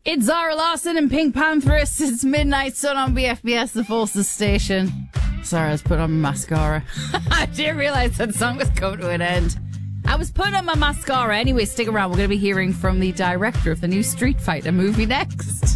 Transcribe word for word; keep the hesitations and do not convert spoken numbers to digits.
It's Zara Lawson and Pink Pantheress. It's Midnight Sun on B F B S, the Forces station. Zara's put on my mascara. I didn't realise that song was coming to an end. I was putting on my mascara. Anyway, stick around. We're going to be hearing from the director of the new Street Fighter movie next.